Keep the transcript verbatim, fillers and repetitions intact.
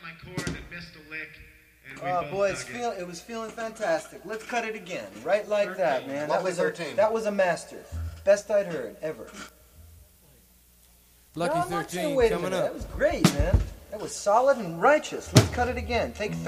my chord and missed a lick. And we Oh, both boy, it's dug feel, it. it was feeling fantastic. Let's cut it again, right like that, man. That Lovely was a, thirteen. that was a master. Best I'd heard ever. Lucky No, I'm not saying thirteen wait a coming minute. up. That was great, man. That was solid and righteous. Let's cut it again. Take